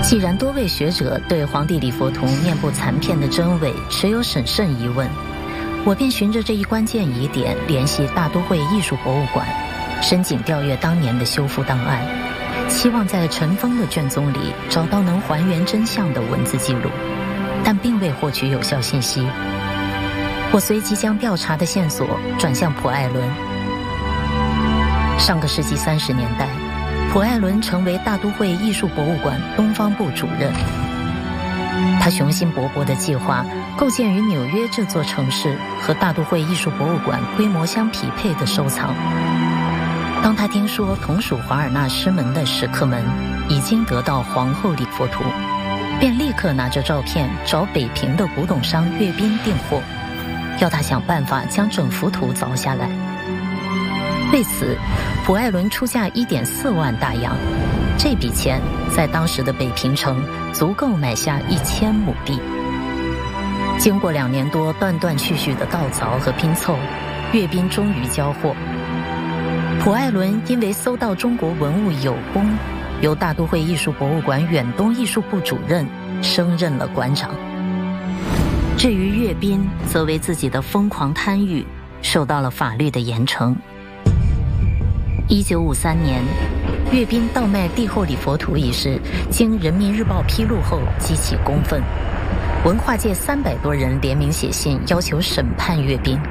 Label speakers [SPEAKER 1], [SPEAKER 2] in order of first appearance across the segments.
[SPEAKER 1] 既然多位学者对黄帝礼佛图面部残片的真伪持有审慎疑问，我便循着这一关键疑点联系大都会艺术博物馆，申请调阅当年的修复档案，希望在尘封的卷宗里找到能还原真相的文字记录，但并未获取有效信息。我随即将调查的线索转向普艾伦。上个世纪30年代，普艾伦成为大都会艺术博物馆东方部主任。他雄心勃勃的计划构建于纽约这座城市和大都会艺术博物馆规模相匹配的收藏。当他听说同属华尔纳师门的史克门已经得到皇后礼佛图，便立刻拿着照片找北平的古董商岳斌订货，要他想办法将整幅图凿下来。为此，普艾伦出价1.4万大洋，这笔钱在当时的北平城足够买下1000亩地。经过2年多断断续续的盗凿和拼凑，岳斌终于交货。普艾伦因为搜到中国文物有功，由大都会艺术博物馆远东艺术部主任升任了馆长。至于岳斌，则为自己的疯狂贪欲受到了法律的严惩。1953年，岳斌倒卖帝后礼佛图一事经人民日报披露后激起公愤，文化界300多人联名写信要求审判岳斌。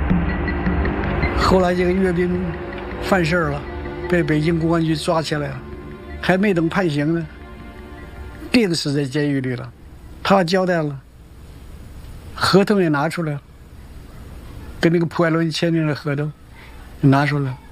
[SPEAKER 2] 后来这个岳斌犯事了，被北京公安局抓起来了，还没等判刑呢，定死在监狱里了。他交代了，合同也拿出来了，跟那个普艾伦签订的合同拿出来了。